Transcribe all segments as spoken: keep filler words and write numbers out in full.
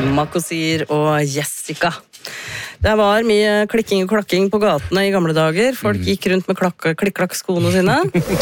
Makosir og Jessica. Det var mye klikking og klakking på gatene i gamle dager. Folk gikk rundt med klikk-klakk-skoene sine.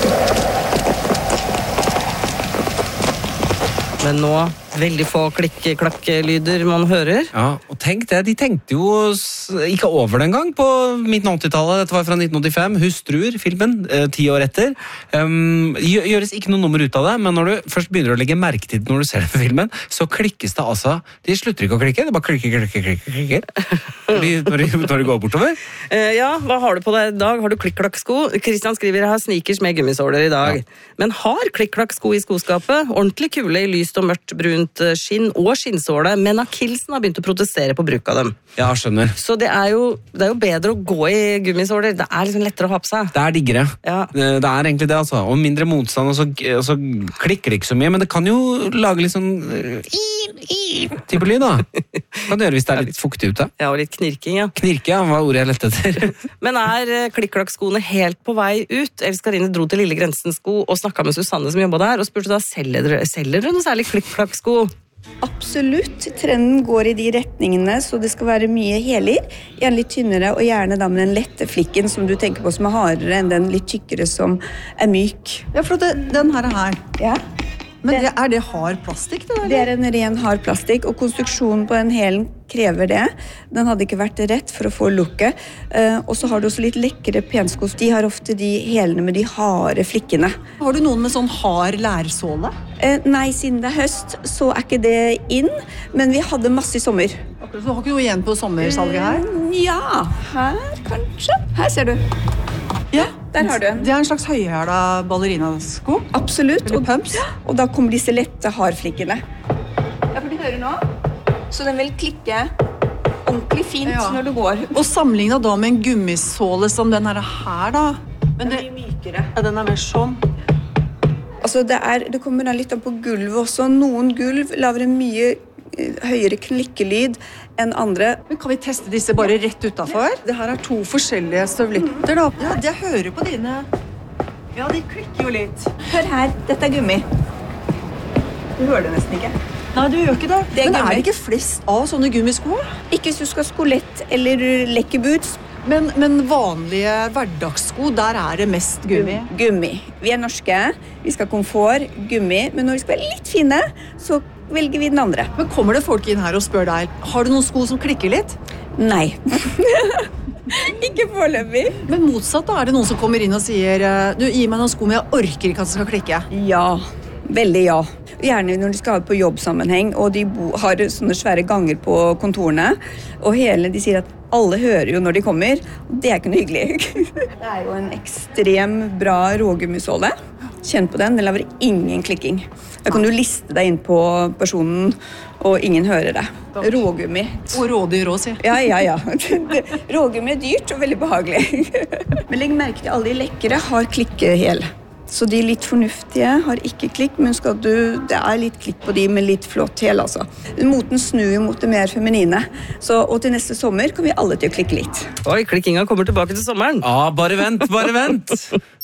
Men nå, veldig få klikk-klakk-lyder man hører. Ja, og tenk det, de tenkte jo ikke over den gang på midten av åttitallet. Dette var fra nitten åttifem, Hustruer, filmen, eh, ti år etter. Um, gjøres ikke noe nummer ut av det, men når du først begynner å legge merke til det når du ser det på filmen, så klikkes det altså. De slutter ikke å klikke, det bare klikker, klikker, klikker, klikker. Når de, når de, når de går bortover. Uh, ja, hva har du på deg i dag? Har du klikk-klakk-sko? Kristian skriver, jeg har sneakers med gummisåler i dag. Ja. Men har klikk-klakk-sko i skoskapet? Ordentlig kule i lyst og mørkt brunt skinn og skinnsåle, men akilsen har begynt å protestere på bruk av dem. Ja, skjønner. Så det er jo, det er jo bedre å gå i gummisåler. Det er liksom lettere å ha på seg. Det er diggere. Ja. Det, det er egentlig det, altså. Og mindre motstand, og så, og så klikker det ikke så mye, men det kan jo lage litt sånn type lyd, da. Kan det gjøre hvis det er litt fuktig ute? Ja, og litt knirking, ja. Knirke, ja, var ordet jeg lette etter. Men er klikk-klakk-skoene helt på vei ut? Elskarine dro til Lille Grensen-sko og snakket med Susanne som jobbet der, og spurte da, selger dere, selger dere noe særlig klikk-klakk-sko? Absolutt. Trenden går i de retningene, så det skal være mye heler. Gjerne litt tynnere, og gjerne da med den lette flikken som du tenker på som er hardere enn den litt tykkere som er myk. Ja, for det, den her er her. Ja. Men det, er det hard plastikk? Det, det er en ren hard plastikk, og konstruksjonen på den hælen krever det. Den hadde ikke vært rett for å få lukket. Uh, og så har du også litt lekre pensko. De har ofte de hælene med de harde flikkene. Har du noen med sånn hard lærsåle? Uh, nei, siden det er høst, så er ikke det inn. Men vi hadde masse i sommer. Så du har ikke noe igjen på sommersalget her? Uh, ja, her kanskje. Her ser du. Ja, der har du en. Det er en slags høyhæla ballerinasko? Absolutt. Eller pumps? Og, og da kommer disse lette hardflikkene. Ja, for de hører nå. Så den vil klikke ordentlig fint ja. Når du går. Og sammenlignet da med en gummisåle som den her, her da? Men den er mykere. Ja, den er mer sånn. Altså, det, er, det kommer da litt opp på gulvet også. Noen gulv lager en mye høyere klikkelyd enn andre. Men kan vi teste disse bare rett utenfor? Det her er to forskjellige støvletter da. Ja, jeg hører på dine. Ja, de klikker jo litt. Hør her, dette er gummi. Du hører det nesten ikke. Nei, du gjør ikke det. det er Men gummi. Er det ikke flest av sånne gummisko? Ikke hvis du skal skolett eller lekkerboots. Men, men vanlige hverdagssko, der er det mest gummi? Gummi. Vi er norske, vi skal ha komfort, gummi, men når vi skal være litt fine, så velger vi den andre. Men kommer det folk inn her og spør deg, har du noen sko som klikker litt? Nei. Ikke foreløpig. Men motsatt da, er det noen som kommer inn og sier, du, gi meg noen sko, men jeg orker ikke at det skal klikke. Ja, veldig ja. Gjerne når de skal ha det på jobbsammenheng, og de bo, har sånne svære ganger på kontorene, og hele, de sier at alle hører jo når de kommer, og det er ikke noe hyggelig. Det er jo en ekstrem bra rågummisåle. Kjenn på den, den lager ingen klikking. Da kan du liste deg inn på personen, og ingen hører det. Rågummi. Og rådyr også, sier. Ja, ja, ja. Rågummi er dyrt og veldig behagelig. Men legg merke til alle de lekre har klikkehel. Så de litt fornuftige har ikke klikk, men skal du, det er litt klikk på de med litt flott hel, altså. Moten snur jo mot det mer feminine. Så, og til neste sommer kan vi alle til å klikke litt. Oi, klikkinga kommer tilbake til sommeren. Ja, bare vent, bare vent.